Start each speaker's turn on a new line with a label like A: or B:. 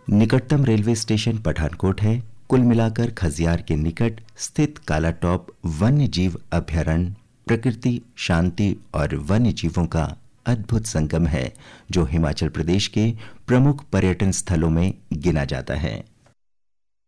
A: निकटतम railway station Pathankot है। कुल मिलाकर खजियार के निकट स्थित काला टॉप वन्य जीव अभ्यारण्य प्रकृति, शांति और वन्य जीवों का अद्भुत संगम है, जो हिमाचल प्रदेश के प्रमुख पर्यटन स्थलों में गिना जाता है।